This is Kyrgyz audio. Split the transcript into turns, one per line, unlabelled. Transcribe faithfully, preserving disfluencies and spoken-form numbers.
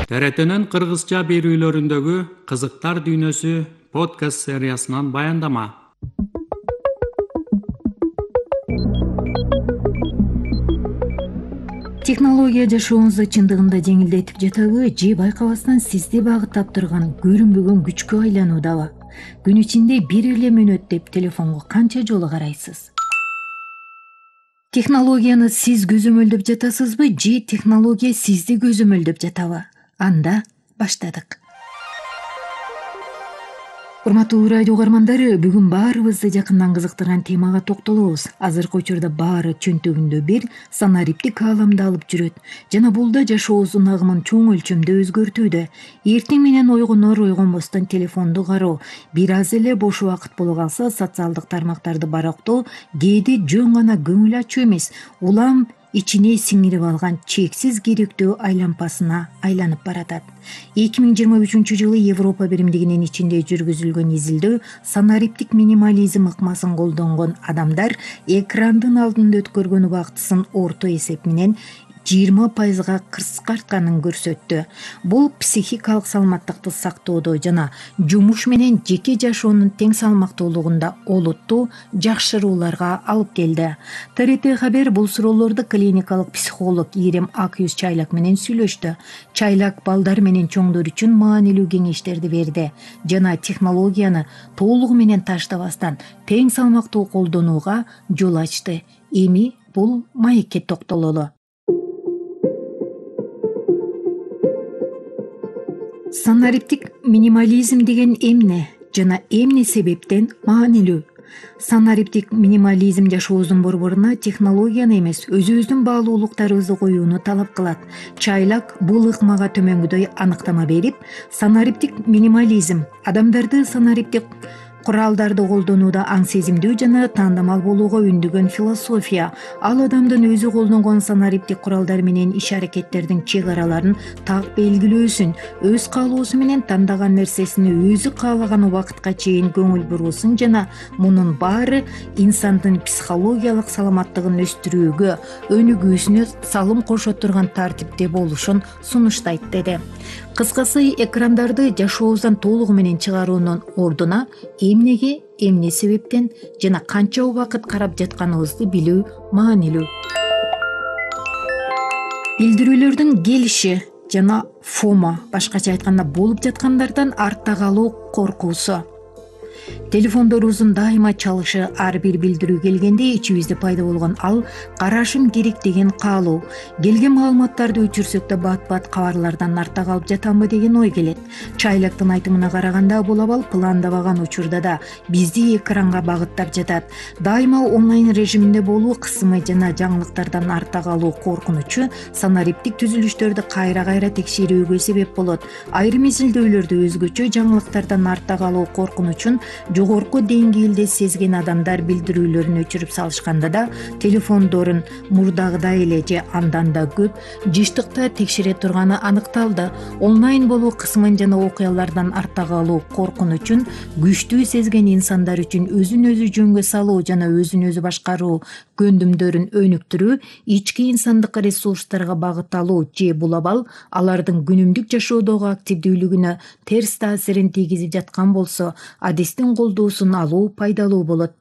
Т Р Т'нин кыргызча берүүлөрүндөгү «Кызыктар дүйнөсү» подкаст сериясынан баяндама.
Технология жашооңузду чындыгында жеңилдетип жатабы же байкабастан сизди багыттап турган көрүнбөгөн күчкө айлануудабы? Күн ичинде бир эле мүнөт деп телефонго канча жолу карайсыз? Технологияны сиз көзөмөлдөп жатасызбы же технология сизди көзөмөлдөп жатабы? Анда баштадык. Урматтуу радио угармандары, бүгүн баарыбызды жакындан кызыктырган темага токтолобуз. Азыркы учурда баары чөнтөгүндө бир санариптик ааламды алып жүрөт жана бул да жашообуздун агымын чоң өлчөмдө өзгөртүүдө. Эртең менен ойгонор ойгонбостон телефонду кароо, бир аз эле бош убакыт боло калса социалдык тармактарды барактоо кээде жөн гана көңүл ачуу эмес, улам ичине сиңирип алган чексиз керектөө айлампасына айланып баратат. эки миң жыйырма үчүнчү жылы Европа биримдигинин ичинде жүргүзүлгөн изилдөө санариптик минимализм ыкмасын колдонгон адамдар экрандын алдында өткөргөн убактысын орто эсеп менен жыйырма пайызга кыскартканын көрсөттү. Бул психикалык саламаттыкты сактоодо жана жумуш менен жеке жашоонун тең салмактуулугунда олуттуу жакшырууларга алып келди. Т Р Т Хабер бул суроолорду клиникалык психолог Ирем Акюз Чайлак менен сүйлөштү. Чайлак балдар менен чоңдор үчүн маанилүү кеңештерди берди жана технологияны толугу менен таштабастан тең салмактуу колдонууга жол ачты. Эми бул маекке токтололу. Санариптик минимализм деген эмне жана эмне себептен маанилүү? Санариптик минимализм жашообуздун борборуна технологияны эмес, өзүбүздүн баалуулуктарыбызды коюуну талап кылат. Чайлак бул ыкмага төмөнгүдөй аныктама берип, санариптик минимализм адамдарды санариптик куралдарды колдонууда аң сезимдүү жана тандамал болууга үндөгөн философия. Ал адамдын өзү колдонгон санариптик куралдар менен иш-аракеттердин чек араларын так белгилөөсүн, өз каалоосу менен тандаган нерсесине өзү каалаган убакытка чейин көңүл буруусун жана мунун баары инсандын психологиялык саламаттыгын өстүрүүгө, өнүгүүсүнө салым кошо турган тартипте болушун сунуштайт деди. Кыскасы, экрандарды жашообуздан толугу менен чыгаруунун ордуна эмнеге, эмне себептен жана канча убакыт карап жатканыбызды билүү маанилүү. Билдирүүлөрдүн келиши жана фомо, башкача айтканда болуп жаткандардан артта калуу коркуусу. Телефондорубуздун дайыма чалышы, ар бир билдирүү келгенде ичибизде пайда болгон ал карашым керек деген каалоо. Келген маалыматтарды өчүрсөк да бат-бат кабарлардан артта калып жатамбы деген ой келет. Чайлактын айтымына караганда, бул абал пландабаган учурда да бизди экранга багыттап жатат. Дайыма онлайн режиминде болуу кысымы жана жаңылыктардан артта калуу коркунучу санариптик түзүлүштөрдү кайра-кайра текшерүүгө себеп болот. Айрым изилдөөлөрдө өзгөчө жаңылыктардан артта калуу коркунучун жогорку деңгээлде сезген адамдар билдирүүлөрүн өчүрүп салышканда да телефондорун мурдагыдай эле же андан да көп жыштыкта текшере турганы аныкталды. Онлайн болуу кысымын жана окуялардан артта калуу коркунучун күчтүү сезген инсандар үчүн өзүн өзү жөнгө салуу жана өзүн өзү башкаруу көндүмдөрүн өнүктүрүү, ички инсандык ресурстарга багытталуу же бул абал алардын күнүмдүк жашоодогу активдүүлүгүнө терс таасирин тийгизип жаткан болсо, адистин колдоосун алуу пайдалуу болот.